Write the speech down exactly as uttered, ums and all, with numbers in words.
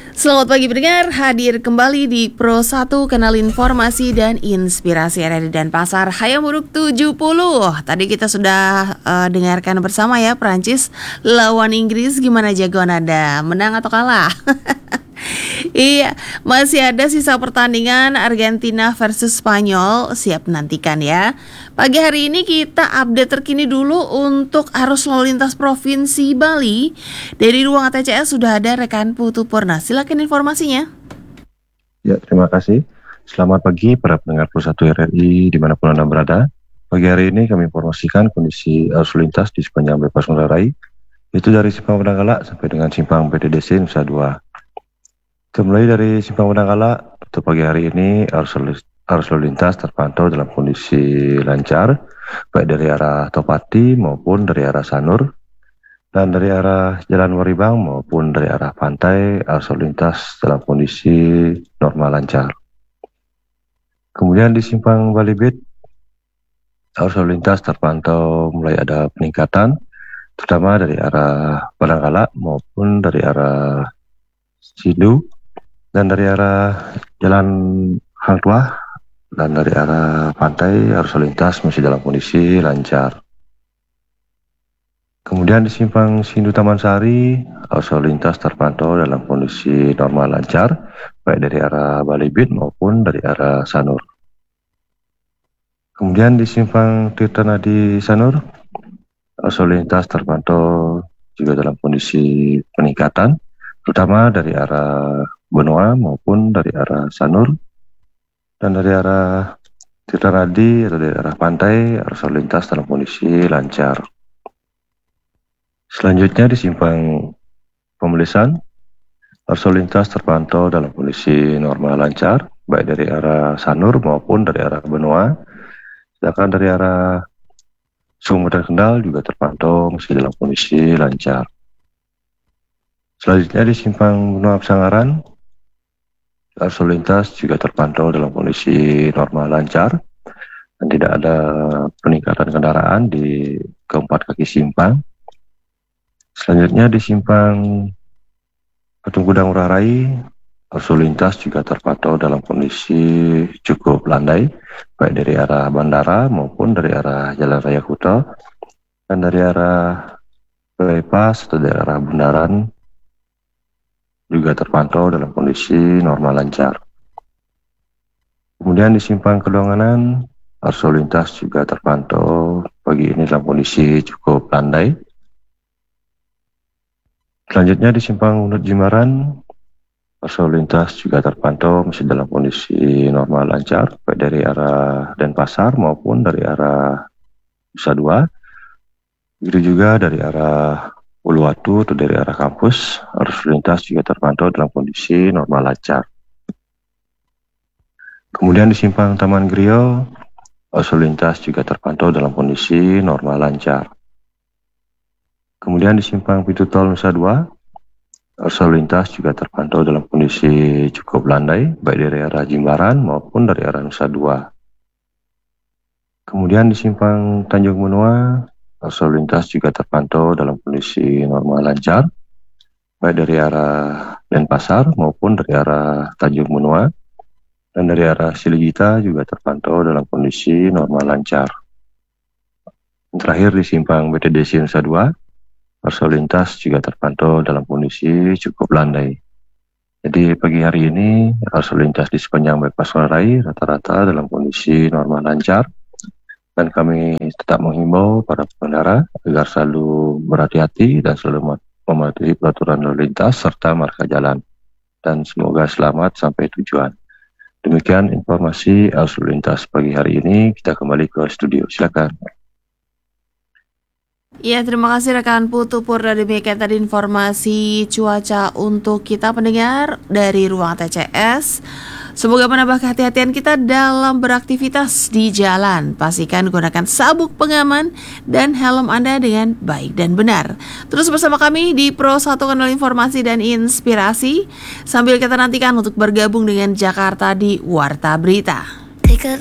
Selamat pagi pendengar, hadir kembali di Pro satu, kanal informasi dan inspirasi R R I Denpasar Hayam Buruk tujuh puluh. Tadi kita sudah uh, dengarkan bersama ya, Prancis lawan Inggris. Gimana jagoan Anda? Menang atau kalah? Iya, masih ada sisa pertandingan Argentina versus Spanyol. Siap nantikan ya. Pagi hari ini kita update terkini dulu untuk arus lalu lintas Provinsi Bali. Dari ruang A T C S sudah ada rekan Putu Purna. Silakan informasinya. Ya, terima kasih. Selamat pagi para pendengar Pro satu R R I dimanapun Anda berada. Pagi hari ini kami informasikan kondisi arus lalu lintas di sepanjang bypass Ngurah Rai, itu dari Simpang Pedangkala sampai dengan Simpang P T D C Nusa Dua. Mulai dari Simpang Pedangkala, untuk pagi hari ini arus, arus lalu lintas terpantau dalam kondisi lancar, baik dari arah Topati maupun dari arah Sanur, dan dari arah Jalan Waribang maupun dari arah pantai, arus lalu lintas dalam kondisi normal lancar. Kemudian di Simpang Balibit, arus lalu lintas terpantau mulai ada peningkatan, terutama dari arah Pedangkala maupun dari arah Sidu, dan dari arah Jalan Hang Tuah dan dari arah pantai arus lalu lintas masih dalam kondisi lancar. Kemudian di Simpang Sindu Taman Sari, arus lalu lintas terpantau dalam kondisi normal lancar, baik dari arah Balibit maupun dari arah Sanur. Kemudian di Simpang Tirtanadi Sanur, arus lalu lintas terpantau juga dalam kondisi peningkatan, terutama dari arah Benoa maupun dari arah Sanur, dan dari arah Tirtanadi atau dari arah pantai arus lalu lintas dalam kondisi lancar. Selanjutnya di Simpang Pemelisan, arus lalu lintas terpantau dalam kondisi normal lancar, baik dari arah Sanur maupun dari arah Benoa. Sedangkan dari arah Sumber dan Kendal juga terpantau masih dalam kondisi lancar. Selanjutnya di Simpang Benua Pesangaran, arus lalu lintas juga terpantau dalam kondisi normal lancar dan tidak ada peningkatan kendaraan di keempat kaki simpang. Selanjutnya di Simpang Patung Kuda Ngurah Rai, arus lalu lintas juga terpantau dalam kondisi cukup landai, baik dari arah bandara maupun dari arah Jalan Raya Kuta, dan dari arah bypass atau dari arah Bundaran juga terpantau dalam kondisi normal lancar. Kemudian di Simpang Kedonganan, arus lalu lintas juga terpantau pagi ini dalam kondisi cukup landai. Selanjutnya di Simpang Unut Jimbaran, arus lalu lintas juga terpantau masih dalam kondisi normal lancar, baik dari arah Denpasar maupun dari arah Nusa Dua. Begitu juga dari arah Uluwatu atau dari arah kampus, arus lalu lintas juga terpantau dalam kondisi normal lancar. Kemudian di Simpang Taman Griyo, arus lalu lintas juga terpantau dalam kondisi normal lancar. Kemudian di Simpang Pintu Tol Nusa Dua, arus lalu lintas juga terpantau dalam kondisi cukup landai, baik dari arah Jimbaran maupun dari arah Nusa Dua. Kemudian di Simpang Tanjung Benua, arus lalu lintas juga terpantau dalam kondisi normal lancar, baik dari arah Denpasar maupun dari arah Tanjung Benua, dan dari arah Siligita juga terpantau dalam kondisi normal lancar. Dan terakhir di Simpang B T D C Nusa Dua, arus lalu lintas juga terpantau dalam kondisi cukup landai. Jadi pagi hari ini arus lalu lintas di sepanjang bypass Ngurah Rai rata-rata dalam kondisi normal lancar. Dan kami tetap menghimbau para pengendara agar selalu berhati-hati dan selalu mematuhi peraturan lalu lintas serta marka jalan. Dan semoga selamat sampai tujuan. Demikian informasi arus lalu lintas pagi hari ini. Kita kembali ke studio. Silakan. Ya, terima kasih rekan Putu Purna. Demikian tadi informasi cuaca untuk kita pendengar dari ruang T C S. Semoga menambah kehati-hatian kita dalam beraktivitas di jalan. Pastikan gunakan sabuk pengaman dan helm Anda dengan baik dan benar. Terus bersama kami di Pro satu, kanal informasi dan inspirasi, sambil kita nantikan untuk bergabung dengan Jakarta di Warta Berita.